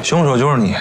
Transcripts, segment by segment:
凶手就是你。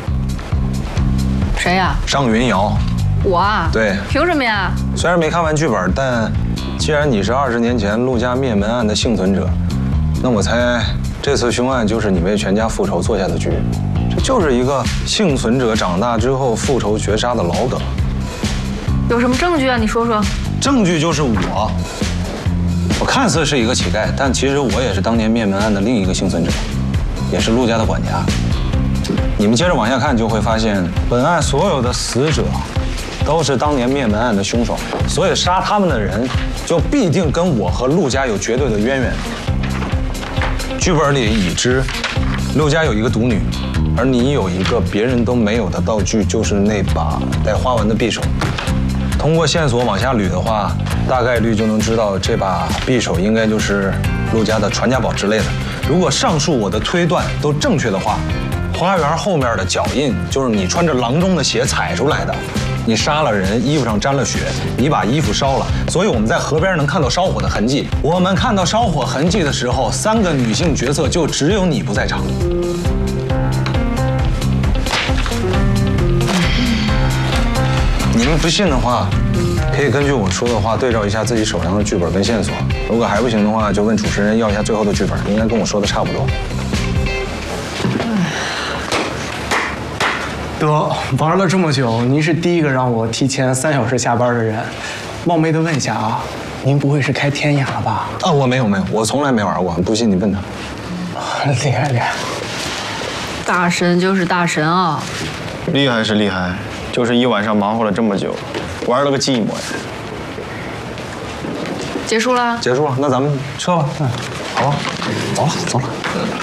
谁呀？ 尚云瑶。 我啊？ 对。 凭什么呀？ 虽然没看完剧本，但既然你是20年前陆家灭门案的幸存者，那我猜这次凶案就是你为全家复仇做下的局。这就是一个幸存者长大之后复仇绝杀的老梗。 有什么证据啊？你说说。 证据就是我看似是一个乞丐，但其实我也是当年灭门案的另一个幸存者，也是陆家的管家。你们接着往下看就会发现，本案所有的死者都是当年灭门案的凶手，所以杀他们的人就必定跟我和陆家有绝对的渊源。剧本里已知，陆家有一个独女，而你有一个别人都没有的道具，就是那把带花纹的匕首。通过线索往下捋的话，大概率就能知道这把匕首应该就是陆家的传家宝之类的。如果上述我的推断都正确的话，花园后面的脚印就是你穿着郎中的鞋踩出来的。你杀了人，衣服上沾了血，你把衣服烧了，所以我们在河边能看到烧火的痕迹。我们看到烧火痕迹的时候，3个女性角色就只有你不在场。你们不信的话，可以根据我说的话对照一下自己手上的剧本跟线索。如果还不行的话，就问主持人要一下最后的剧本，应该跟我说的差不多。 得，玩了这么久，您是第一个让我提前3小时下班的人。冒昧的问一下啊，您不会是开天涯吧？ 啊，我没有，我从来没玩过。不信你问他。 厉害厉害。 大神就是大神啊！ 厉害是厉害，就是一晚上忙活了这么久，玩了个寂寞呀。 结束了？ 结束了，那咱们撤吧。 好吧，走了。